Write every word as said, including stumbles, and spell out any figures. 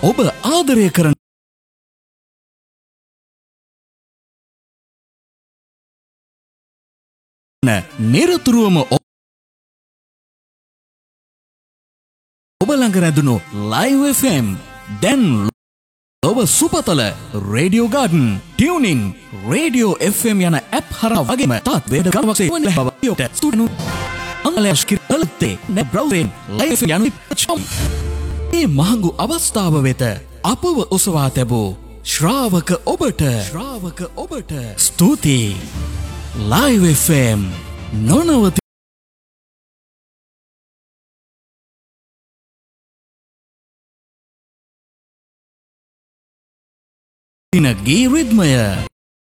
ඔබ ආදරය කරන නිරතුරුවම ඔබ ළඟ රැඳුණු ලයිව් එෆ් එම් දැන් ඔබ සුපතල radio garden tuning radio F M යන ඇප් හරහා වගේම තාත් වේද ගමවසේ වන බව යොට ස්ටුඩනු අංගලයස්කිර කලත්තේ නැ බ්‍රව්වෙන් ලයිව් එෆ් එම් යනු චොම් මේ මහඟු අවස්ථාව වෙත අපව ඔසවා තැබූ ශ්‍රාවක ඔබට ශ්‍රාවක ඔබට ස්තුතියි ලයිව් එෆ් එම් නොනවති දින ගී රිද්මය